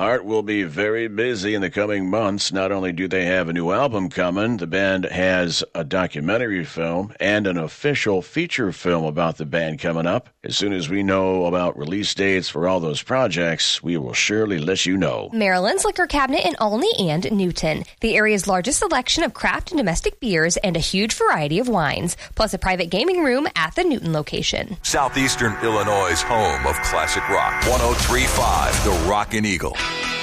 Heart will be very busy in the coming months. Not only do they have a new album coming, the band has a documentary film and an official feature film about the band coming up. As soon as we know about release dates for all those projects, we will surely let you know. Maryland's Liquor Cabinet in Olney and Newton, the area's largest selection of craft and domestic beers and a huge variety of wines, plus a private gaming room at the Newton location. Southeastern Illinois' home of classic rock. 103.5 The Rockin' Eagle.